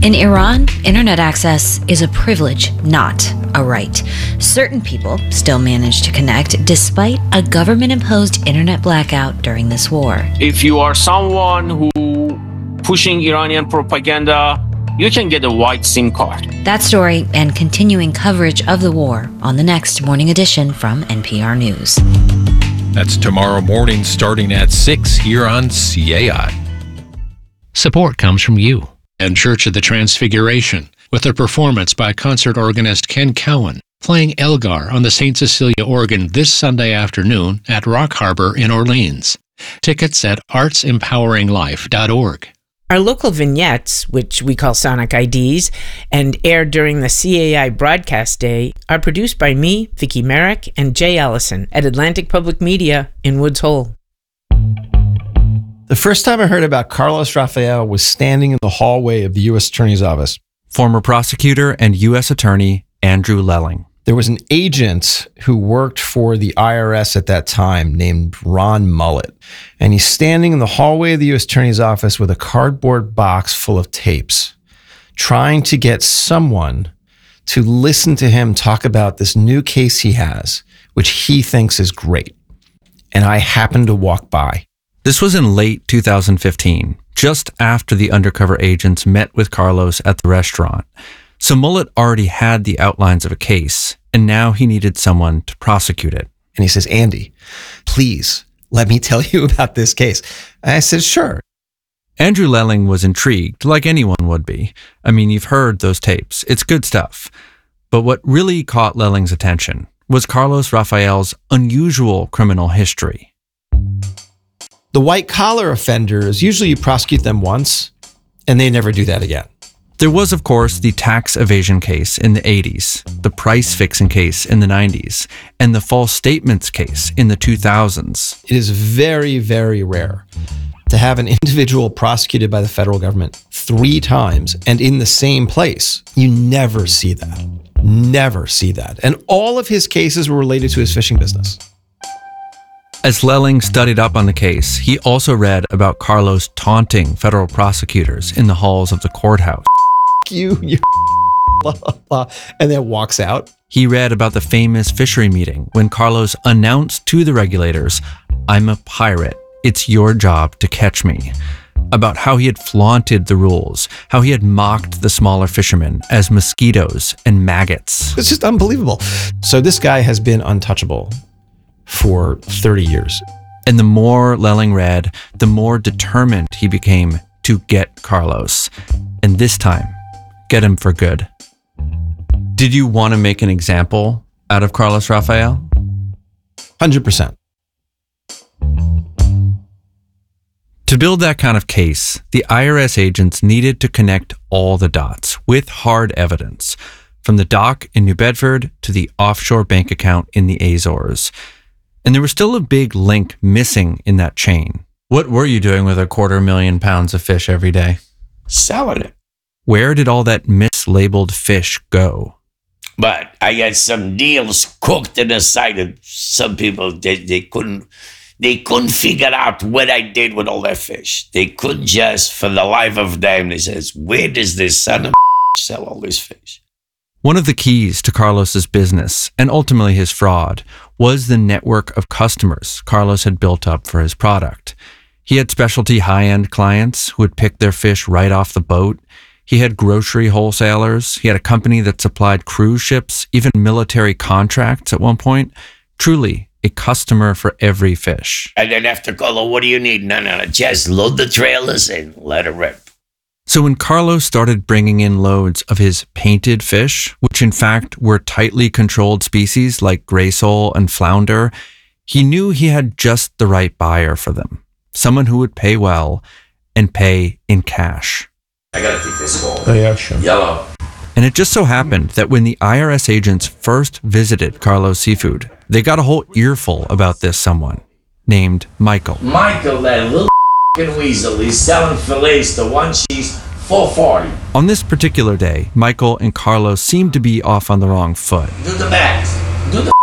In Iran, internet access is a privilege, not a right. Certain people still manage to connect despite a government-imposed internet blackout during this war. If you are someone who pushing Iranian propaganda, you can get a white SIM card. That story and continuing coverage of the war on the next Morning Edition from NPR News. That's tomorrow morning starting at 6 here on CAI. Support comes from you And Church of the Transfiguration, with a performance by concert organist Ken Cowan, playing Elgar on the St. Cecilia organ this Sunday afternoon at Rock Harbor in Orleans. Tickets at artsempoweringlife.org. Our local vignettes, which we call Sonic IDs, and air during the CAI broadcast day, are produced by me, Vicki Merrick, and Jay Allison at Atlantic Public Media in Woods Hole. The first time I heard about Carlos Rafael was standing in the hallway of the U.S. Attorney's Office. Former prosecutor and U.S. Attorney Andrew Lelling. There was an agent who worked for the IRS at that time named Ron Mullet. And he's standing in the hallway of the U.S. Attorney's Office with a cardboard box full of tapes, trying to get someone to listen to him talk about this new case he has, which he thinks is great. And I happened to walk by. This was in late 2015, just after the undercover agents met with Carlos at the restaurant. So Mullet already had the outlines of a case, and now he needed someone to prosecute it. And he says, Andy, please let me tell you about this case. And I said, sure. Andrew Lelling was intrigued, like anyone would be. I mean, you've heard those tapes. It's good stuff. But what really caught Lelling's attention was Carlos Rafael's unusual criminal history. The white-collar offenders, usually you prosecute them once, and they never do that again. There was, of course, the tax evasion case in the 80s, the price-fixing case in the 90s, and the false statements case in the 2000s. It is very, very rare to have an individual prosecuted by the federal government 3 times and in the same place. You never see that. Never see that. And all of his cases were related to his fishing business. As Lelling studied up on the case, he also read about Carlos taunting federal prosecutors in the halls of the courthouse. You blah, blah, blah, and then walks out. He read about the famous fishery meeting when Carlos announced to the regulators, "I'm a pirate. It's your job to catch me." About how he had flaunted the rules, how he had mocked the smaller fishermen as mosquitoes and maggots. It's just unbelievable. So this guy has been untouchable for 30 years. And the more Lelling read, the more determined he became to get Carlos. And this time, get him for good. Did you want to make an example out of Carlos Rafael? 100%. To build that kind of case, the IRS agents needed to connect all the dots with hard evidence, from the dock in New Bedford to the offshore bank account in the Azores. And there was still a big link missing in that chain. What were you doing with 250,000 pounds of fish every day? Selling it. Where did all that mislabeled fish go? But I had some deals cooked in the side, and some people, they couldn't figure out what I did with all that fish. They couldn't just, for the life of them, they says, where does this son of sell all this fish? One of the keys to Carlos's business, and ultimately his fraud, was the network of customers Carlos had built up for his product. He had specialty high-end clients who would pick their fish right off the boat. He had grocery wholesalers. He had a company that supplied cruise ships, even military contracts at one point. Truly, a customer for every fish. And then after call, what do you need? No, just load the trailers and let it rip. So when Carlos started bringing in loads of his painted fish, which in fact were tightly controlled species like gray sole and flounder, he knew he had just the right buyer for them. Someone who would pay well and pay in cash. I gotta take this call. Oh, yeah, sure. Yellow. And it just so happened that when the IRS agents first visited Carlos Seafood, they got a whole earful about this someone named Michael. Michael, that little weasel, he's selling fillets to one cheese, $4.40. On this particular day, Michael and Carlos seemed to be off on the wrong foot. Do the math. Do the